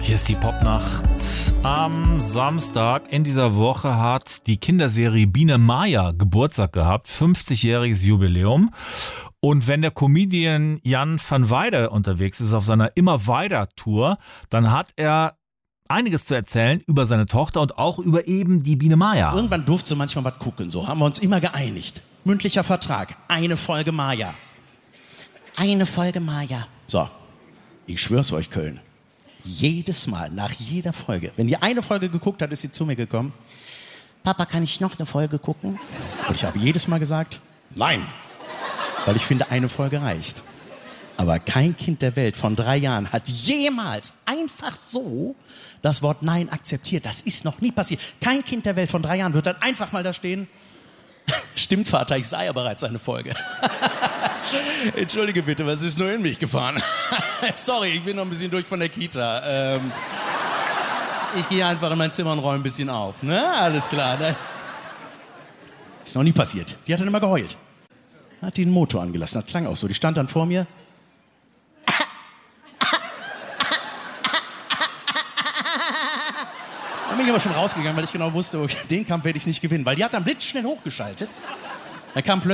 Hier ist die Popnacht. Am Samstag in dieser Woche hat die Kinderserie Biene Maya Geburtstag gehabt, 50-jähriges Jubiläum. Und wenn der Comedian Jan van Weide unterwegs ist auf seiner Immer-Weiter-Tour, dann hat er einiges zu erzählen über seine Tochter und auch über eben die Biene Maya. Irgendwann durfte sie manchmal was gucken, so haben wir uns immer geeinigt. Mündlicher Vertrag, eine Folge Maya. Eine Folge Maya. So, ich schwör's euch, Köln. Jedes Mal, nach jeder Folge, wenn die eine Folge geguckt hat, ist sie zu mir gekommen. Papa, kann ich noch eine Folge gucken? Und ich habe jedes Mal gesagt, nein. Weil ich finde, eine Folge reicht. Aber kein Kind der Welt von 3 Jahren hat jemals einfach so das Wort Nein akzeptiert. Das ist noch nie passiert. Kein Kind der Welt von 3 Jahren wird dann einfach mal da stehen. Stimmt, Vater, ich sah ja bereits eine Folge. Entschuldige bitte, was ist nur in mich gefahren? Sorry, ich bin noch ein bisschen durch von der Kita. Ich gehe einfach in mein Zimmer und räume ein bisschen auf. Ne? Alles klar. Ne? Ist noch nie passiert. Die hat dann immer geheult. Hat die den Motor angelassen. Das klang auch so. Die stand dann vor mir. Dann bin ich aber schon rausgegangen, weil ich genau wusste, okay, den Kampf werde ich nicht gewinnen. Weil die hat dann blitzschnell hochgeschaltet. Da kam plötzlich